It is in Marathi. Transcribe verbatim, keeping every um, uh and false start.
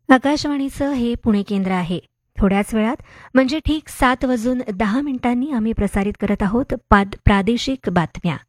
आकाशवाणीचं हे पुणे केंद्र आहे. थोड्याच वेळात म्हणजे ठीक सात वाजून दहा मिनिटांनी आम्ही प्रसारित करत आहोत पाद प्रादेशिक बातम्या.